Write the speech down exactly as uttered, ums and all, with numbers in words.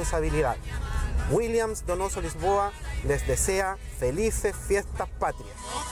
responsabilidad. Williams Donoso Lisboa les desea felices fiestas patrias.